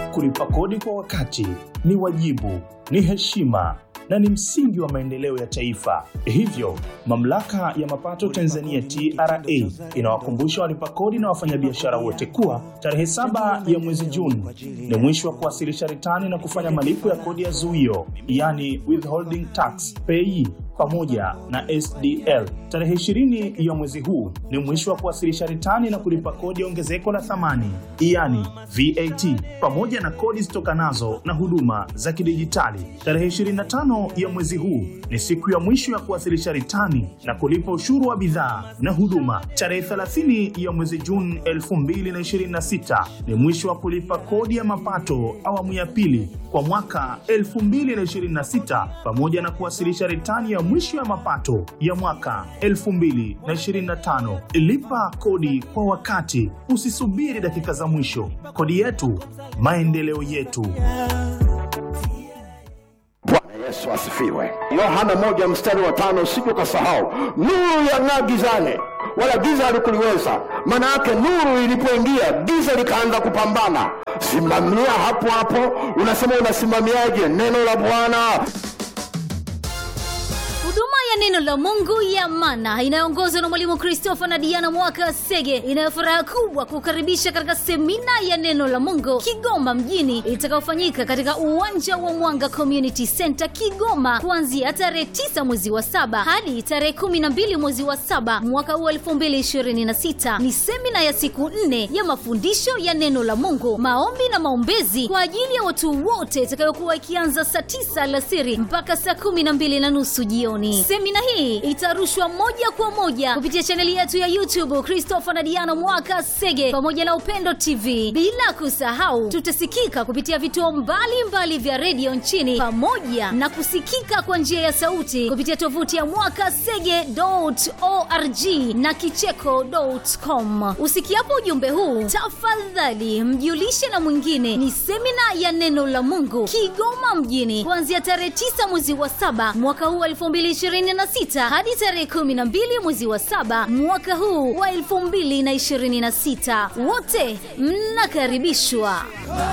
Kulipa kodi kwa wakati ni wajibu, ni heshima na ni msingi wa maendeleo ya taifa. Hivyo, Mamlaka ya Mapato Tanzania TRA inawakumbusha walipa kodi na wafanyabiashara wote kuwa tarehe 7 ya mwezi Juni ni mwisho wa kuwasilisha ritani na kufanya malipo ya kodi ya zuio, yani withholding tax pay pamoja na SDL. Tarehe 20 ya mwezi huu ni mwisho wa kuwasilisha ritani na kulipa kodi ya ongezeko la thamani, yani VAT, pamoja na kodi zitokanazo na huduma za kidijitali. Tarehe 25 ya mwezi huu ni siku ya mwisho ya kuwasilisha ritani na kulipa ushuru wa bidhaa na huduma. Tarehe 30 ya mwezi Juni 2026 ni mwisho wa kulipa kodi ya mapato awamu ya pili kwa mwaka 2026 pamoja na kuwasilisha ritani ya mwisho ya mapato ya mwaka 2025. Lipa kodi kwa wakati, usisubiri dakika za mwisho. Kodi yetu, maendeleo yetu. Bwana Yesu asifiwe. Yohana 1:5 usije ukasahau, nuru yang'aa gizani wala giza halikuliweza. Maana yake nuru ilipoingia giza likaanza kupambana. Simamia hapo hapo. Unasema unasimamiaje neno la Bwana? Huduma ya neno la Mungu ya Mana inayoongozwa na Mwalimu Christopher na Diana Mwakasege inayofuraha kubwa kukaribisha katika semina ya neno la Mungu Kigoma mjini itakayofanyika katika uwanja wa Mwanga Community Center Kigoma kuanzia tarehe 9 mwezi wa 7 hadi tarehe 12 mwezi wa 7 mwaka 2026. Ni semina ya siku 4 ya mafundisho ya neno la Mungu, maombi na maombezi kwa ajili ya watu wote itakayokuwa ikianza saa 9 alasiri mpaka saa 12:30 jioni. Semina hii itarushwa moja kwa moja kupitia chaneli yetu ya YouTube Christopher na Diana Mwakasege pamoja na Upendo TV. Bila kusahau tutasikika kupitia vituo mbalimbali vya radio nchini pamoja na kusikika kwa njia ya sauti kupitia tovuti ya mwakasege.org na kicheko.com. Usikiapo ujumbe huu, tafadhali mjulishe na mwingine. Ni semina ya neno la Mungu Kigoma mjini kuanzia tarehe 9 mwezi wa 7 mwaka huu 2026 hadi tarehe 12 mwezi wa 7 mwaka huu wa 2026. Wote mnakaribishwa.